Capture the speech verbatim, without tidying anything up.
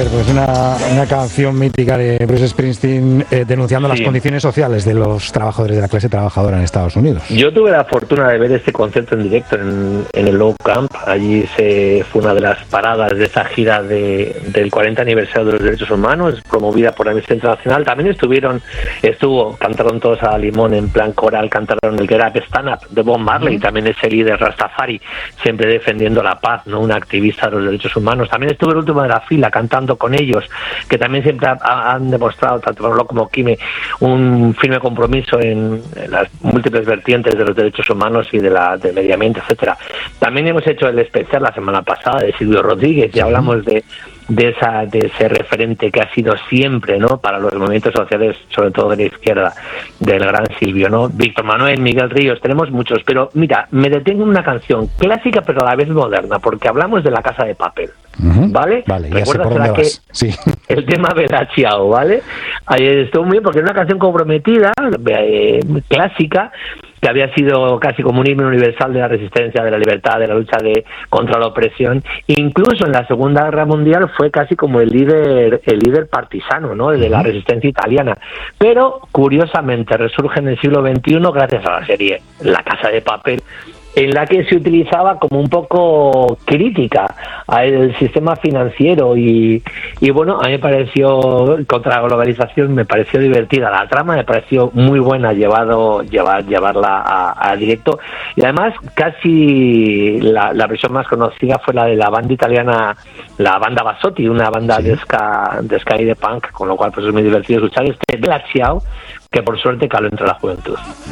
ver, pues una, una canción mítica de Bruce Springsteen eh, denunciando sí. las condiciones sociales de los trabajadores de la clase trabajadora en Estados Unidos. Yo tuve la fortuna de ver este concierto en directo en, en el Low Camp. Allí se fue una de las paradas de esa gira de, del cuarenta aniversario de los derechos humanos, promovida por Amnistía Internacional. También estuvieron, estuvo, cantaron todos a limón en plan coral, cantaron el Get Up Stand Up de Bob Marley, uh-huh. también ese líder Rastafari, siempre defendiendo la paz, no un activista de los derechos humanos. También estuve el último de la fila cantando con ellos, que también siempre ha, han demostrado, tanto Pablo como Quime, un firme compromiso en, en las múltiples vertientes de los derechos humanos y de la del medio ambiente, etcétera. También hemos hecho el especial la semana pasada de Silvio Rodríguez y hablamos de de esa de ese referente que ha sido siempre, ¿no?, para los movimientos sociales, sobre todo de la izquierda, del gran Silvio, ¿no? Víctor Manuel, Miguel Ríos, tenemos muchos, pero mira, me detengo en una canción clásica pero a la vez moderna, porque hablamos de La Casa de Papel, uh-huh. ¿vale? Vale, ya sé por dónde que vas. Sí. El tema Bella Ciao, ¿vale? Ahí estuvo muy bien porque es una canción comprometida, eh, clásica, que había sido casi como un himno universal de la resistencia, de la libertad, de la lucha de contra la opresión. Incluso en la Segunda Guerra Mundial fue casi como el líder el líder partisano, ¿no?, de la resistencia italiana. Pero, curiosamente, resurge en el siglo veintiuno gracias a la serie La Casa de Papel, en la que se utilizaba como un poco crítica al sistema financiero y, y bueno, a mí me pareció, contra la globalización, me pareció divertida la trama, me pareció muy buena llevado llevar llevarla a, a directo, y además casi la, la versión más conocida fue la de la banda italiana, la banda Basotti, una banda sí. de ska, de ska y de punk, con lo cual pues es muy divertido escuchar este Bella Ciao, que por suerte caló entre la juventud.